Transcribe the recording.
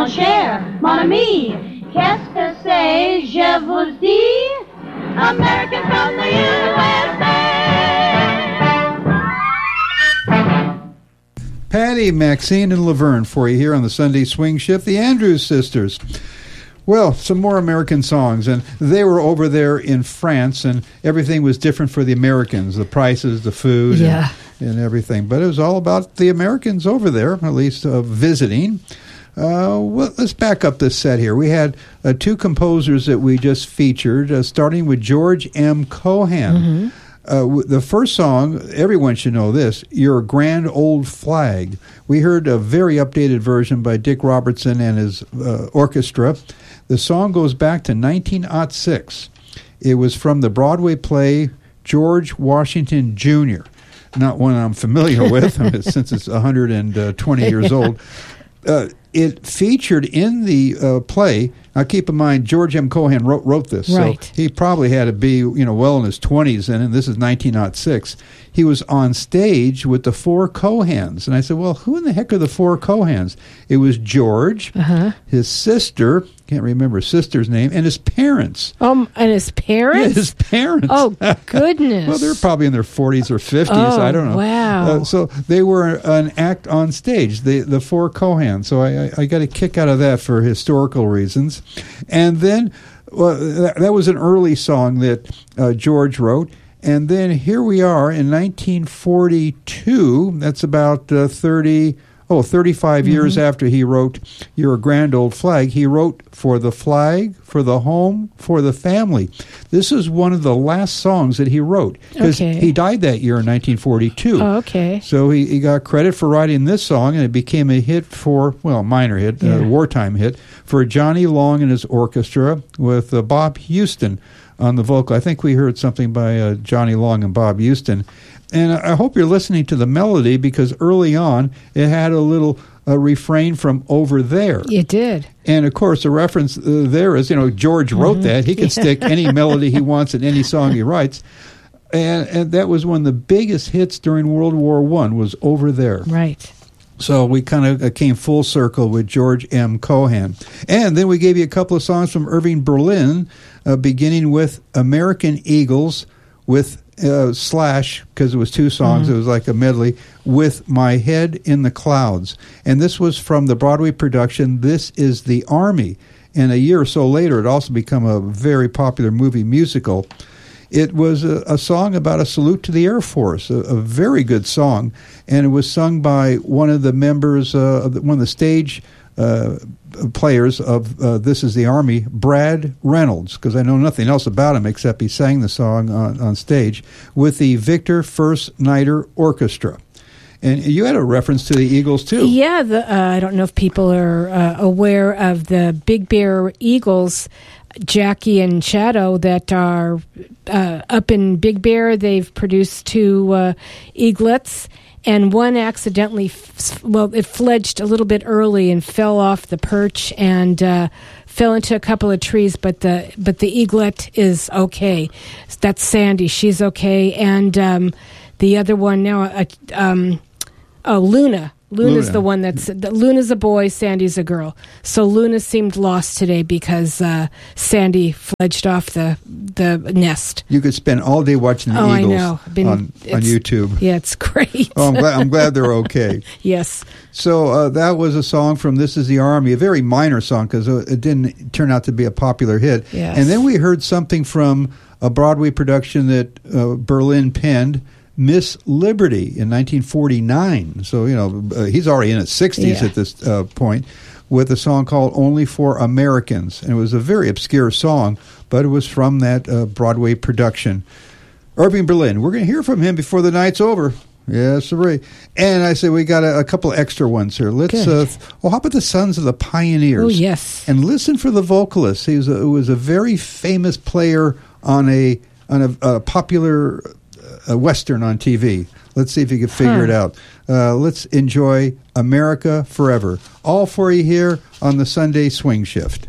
mon cher, mon ami, qu'est-ce que c'est, je vous dis, American from the USA. Patty, Maxine, and Laverne for you here on the Sunday Swing Shift, the Andrews Sisters. Well, some more American songs, and they were over there in France, and everything was different for the Americans, the prices, the food, and everything. But it was all about the Americans over there, at least visiting. Well, let's back up this set here. We had two composers that we just featured, starting with George M. Cohan. The first song, everyone should know this, Your Grand Old Flag. We heard a very updated version by Dick Robertson and his orchestra. The song goes back to 1906. It was from the Broadway play George Washington Jr., not one I'm familiar with since it's 120 years old. It featured in the play. Now, keep in mind, George M. Cohan wrote this, right. So he probably had to be, well in his 20s, and this is 1906. He was on stage with the four Cohans, and I said, well, who in the heck are the four Cohans? It was George, his sister, can't remember his sister's name, and his parents. And his parents? Yeah, his parents. Oh, goodness. Well, they're probably in their 40s or 50s. I don't know. Wow. So they were an act on stage, the four Cohans. So I got a kick out of that for historical reasons. And then, that was an early song that George wrote. And then here we are in 1942. That's about 35 years after he wrote Your Grand Old Flag. He wrote For the Flag, For the Home, For the Family. This is one of the last songs that he wrote, because he died that year in 1942. Oh, okay. So he got credit for writing this song, and it became a hit minor hit, wartime hit, for Johnny Long and his orchestra with Bob Houston on the vocal. I think we heard something by Johnny Long and Bob Houston. And I hope you're listening to the melody, because early on it had a little refrain from Over There. It did. And, of course, the reference there is, George wrote that. He can stick any melody he wants in any song he writes. And that was one of the biggest hits during World War I, was Over There. Right. So we kind of came full circle with George M. Cohan. And then we gave you a couple of songs from Irving Berlin, beginning with American Eagles with slash, because it was two songs, it was like a medley, with My Head in the Clouds. And this was from the Broadway production, This Is the Army. And a year or so later, it also became a very popular movie musical. It was a song about a salute to the Air Force, a very good song. And it was sung by one of the members, one of the stage players of This Is the Army, Brad Reynolds, because I know nothing else about him except he sang the song on stage, with the Victor First Nighter Orchestra. And you had a reference to the Eagles, too. Yeah, I don't know if people are aware of the Big Bear Eagles, Jackie and Shadow, that are up in Big Bear. They've produced two eaglets, and one accidentally, it fledged a little bit early and fell off the perch and fell into a couple of trees. But the eaglet is okay. That's Sandy. She's okay, and the other one now, Luna. Luna's the one Luna's a boy, Sandy's a girl. So Luna seemed lost today because Sandy fledged off the nest. You could spend all day watching the Eagles on YouTube. Yeah, it's great. I'm glad they're okay. Yes. So that was a song from This Is the Army, a very minor song because it didn't turn out to be a popular hit. Yes. And then we heard something from a Broadway production that Berlin penned, Miss Liberty, in 1949. So, he's already in his 60s at this point, with a song called Only for Americans. And it was a very obscure song, but it was from that Broadway production. Irving Berlin, we're going to hear from him before the night's over. Yes, sir. And I said we got a couple extra ones here. Let's. How about the Sons of the Pioneers? Oh, yes. And listen for the vocalist. He was a very famous player on a popular Western on TV. Let's see if you can figure it out. Let's enjoy America Forever. All for you here on the Sunday Swing Shift.